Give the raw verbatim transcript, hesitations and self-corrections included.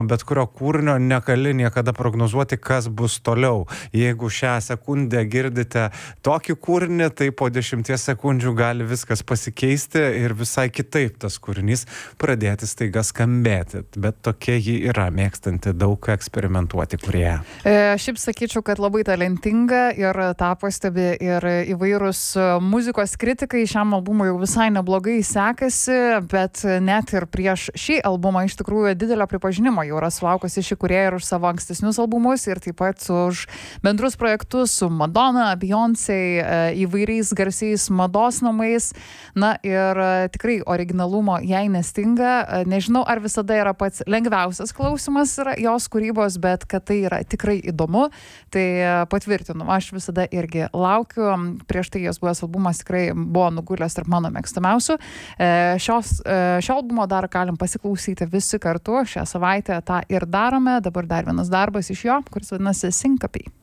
bet kurio kūrinio negali niekada prognozuoti, kas bus toliau. Jeigu šią sekundę girdite tokį kūrinį, tai po dešimties sekundžių gali viskas pasikeisti ir visai kitaip tas kūrinys pradėti staiga skambėti. Bet tokia ji yra, mėgstanti daug eksperimentuoti kūrėja. E, šiaip sakyčiau, kad labai talentinga ir tą pastebi ir įvairūs muzikos kritikai. Šiam albumui jau visai neblogai sekasi, bet net ir prieš šį albumą iš tikrųjų didelio pripažinimo jau yra sulaukusi ši kūrėja ir už savo ankstesnius albumus ir taip pat už bendrus projektus su Madonna, Beyoncé, įvairiais garsiais mados namais. Na ir tikrai originalumo jai nestinga. Nežinau, ar visada yra pats lengviausias klausimas yra jos kūrybos, bet kad tai yra tikrai įdomu, tai patvirtinu. Aš visada irgi laukiu. Prieš tai jos buvęs albumas tikrai buvo nugulęs tarp mano mėgstamiausių. Šios, šio albumo dar galim pasiklausyti visi kartu. Šią savaitę tą ir darome. Dabar dar vienas darbas iš jo, kuris vadinasi Syncope.